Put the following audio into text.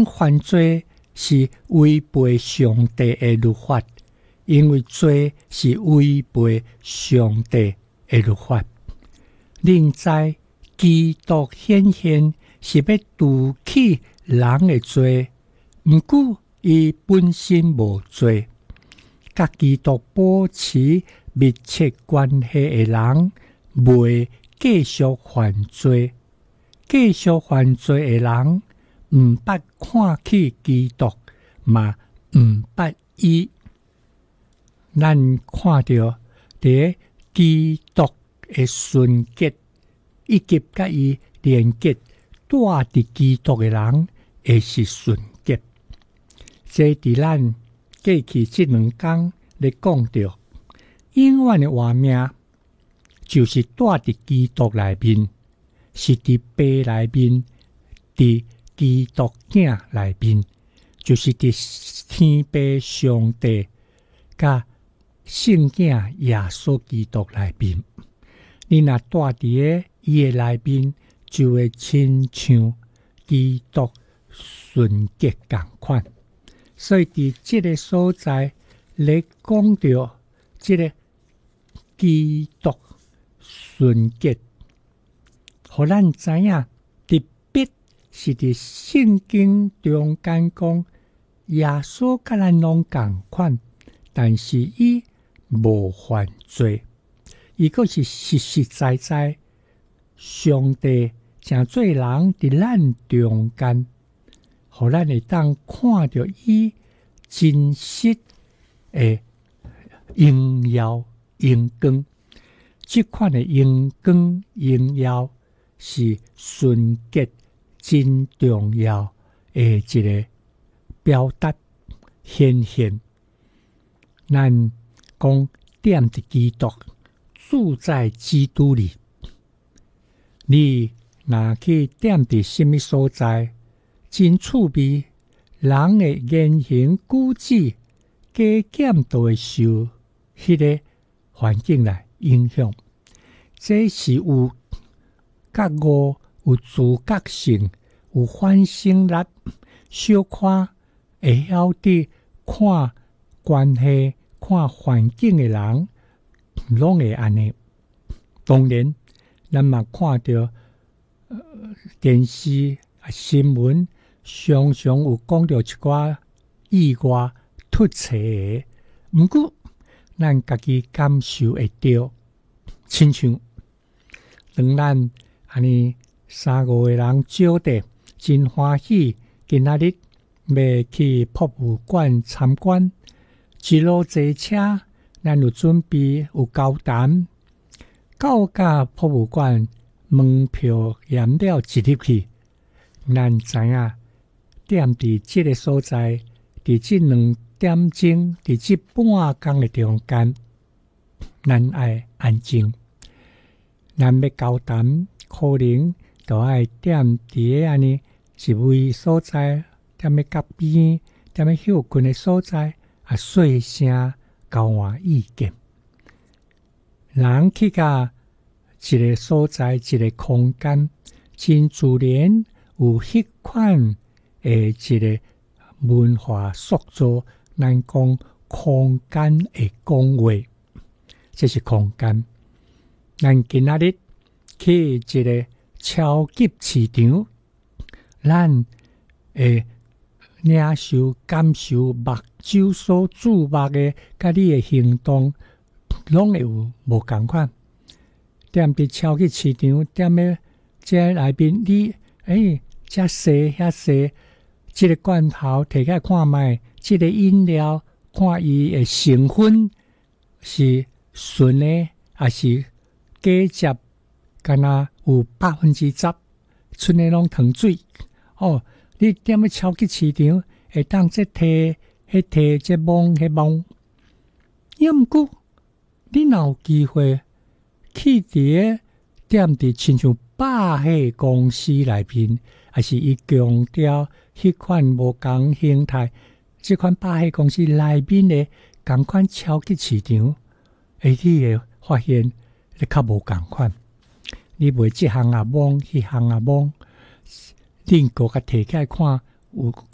人犯罪是违背上帝的律法，因为罪是违背上帝的律法。另在基督显现是要除去人的罪，毋过伊本身无罪。甲基督保持密切关系的人，袂继续犯罪。继续犯罪的人，毋捌看起基督，嘛毋捌伊。咱看到伫基督的纯洁，以及甲伊连结带伫基督的人，会是纯洁。这伫咱过去这2天咧讲到，永远的活命就是带伫基督内面，是伫父内面，伫基督囝内面，就是伫天父上帝甲圣囝耶稣基督内面。你若带伫伊的内面，就会亲像基督纯洁同款。所以伫这个所在咧讲到这个基督纯洁，互咱知影特别是伫圣经中间讲耶稣甲咱拢同款，但是伊无犯罪，伊阁是实实在在上帝成做人伫咱中间，互咱会当看到伊真实的荣耀荣光。这款的荣光荣耀是纯洁真重要的一个表达显现。咱讲点伫基督，住在基督里。你若去点伫什么所在，真趣味，人的言行举止加减都会受迄个环境来影响。这是有觉悟、有自觉性、有反省力，小可会晓得看关系、看环境的人，拢会安尼。当然，咱嘛看到电视新闻，常常有讲到一寡意外突袭的，毋过咱家己感受会到，亲像当咱安尼3-5个人招待，真欢喜，今仔日要去博物馆参观，一路坐车，咱有准备有交谈，到甲博物馆门票验了一入去，咱知影踮伫这个所在，伫这2点钟，伫这半工的中间，咱爱安静。咱要交谈，可能就爱踮伫个安尼一位所在，踮咧角边，踮咧休困的所在，细声交换意见。人去甲一个所在，一个空间，真自然有迄款的一个文化塑造。咱讲空间的讲话，这是空间。咱今仔日去一个超级市场，咱会领受、感受目睭所注目的，甲你的行动，拢会有无同款。踮伫超级市场，踮咧这内面，你遮细遐细，这个罐头摕起来看卖，这个饮料看伊的成分是纯的，还是假接，敢若有10%，剩的拢糖水。你踮咧超级市场，会当这摕迄摕，这摸迄摸。也毋过，你若有机会去伫踮伫亲像百货公司内面，还是伊强调迄款无同形态，这款百货公司内面的同款超级市场，你会发现你较无同款。你袂这项啊摸，迄项啊摸，恁个甲摕起来看，有